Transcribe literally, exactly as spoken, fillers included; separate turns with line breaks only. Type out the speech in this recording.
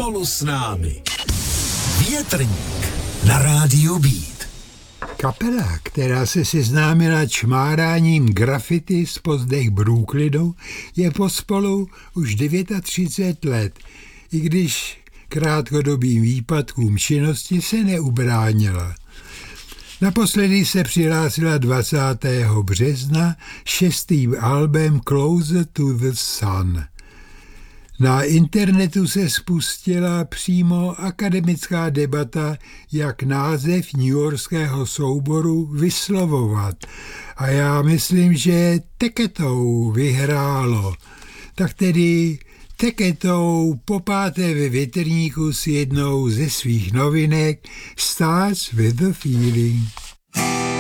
spolu s námi. Větrník na rádiu Beat.
Kapela, která se seznámila čmáráním grafity z pozdech Brooklynu, je pospolu už třicet devět let, i když krátkodobým výpadkům činnosti se neubránila. Naposledy se přihlásila dvacátého března šestým albem Closer to the Sun. Na internetu se spustila přímo akademická debata, jak název newyorského souboru vyslovovat. A já myslím, že Teketou vyhrálo. Tak tedy Teketou po páté ve Větrníku s jednou ze svých novinek Starts with a Feeling.